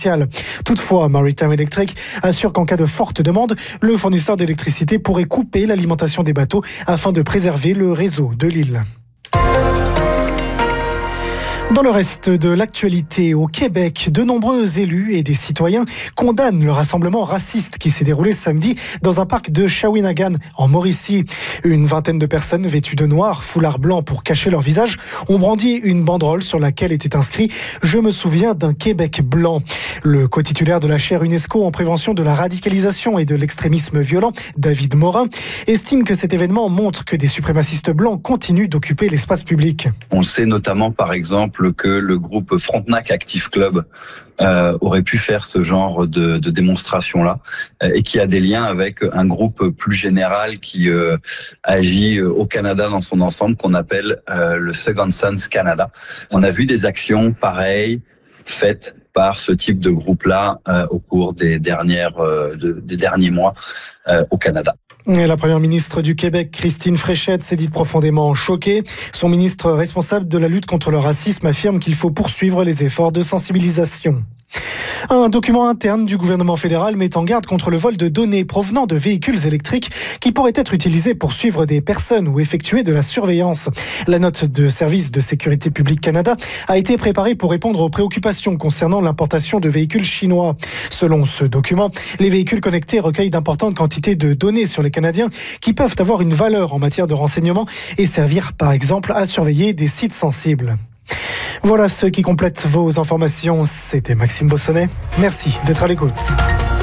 commercial. Toutefois, Maritime Electric assure qu'en cas de forte demande, le fournisseur d'électricité pourrait couper l'alimentation des bateaux afin de préserver le réseau de l'île. Dans le reste de l'actualité, au Québec, de nombreux élus et des citoyens condamnent le rassemblement raciste qui s'est déroulé samedi dans un parc de Shawinigan, en Mauricie. Une vingtaine de personnes vêtues de noir, foulard blanc pour cacher leur visage, ont brandi une banderole sur laquelle était inscrit « Je me souviens d'un Québec blanc ». Le co-titulaire de la chaire UNESCO en prévention de la radicalisation et de l'extrémisme violent, David Morin, estime que cet événement montre que des suprémacistes blancs continuent d'occuper l'espace public. On sait notamment, par exemple, que le groupe Frontenac Active Club aurait pu faire ce genre de démonstration-là et qui a des liens avec un groupe plus général qui agit au Canada dans son ensemble qu'on appelle le Second Sons Canada. On a vu des actions pareilles faites par ce type de groupe-là au cours des derniers mois au Canada. Et la première ministre du Québec, Christine Fréchette, s'est dite profondément choquée. Son ministre responsable de la lutte contre le racisme affirme qu'il faut poursuivre les efforts de sensibilisation. Un document interne du gouvernement fédéral met en garde contre le vol de données provenant de véhicules électriques qui pourraient être utilisés pour suivre des personnes ou effectuer de la surveillance. La note de Service de sécurité publique Canada a été préparée pour répondre aux préoccupations concernant l'importation de véhicules chinois. Selon ce document, les véhicules connectés recueillent d'importantes quantités de données sur les Canadiens qui peuvent avoir une valeur en matière de renseignement et servir par exemple à surveiller des sites sensibles. Voilà ce qui complète vos informations. C'était Maxime Bossonnet. Merci d'être à l'écoute.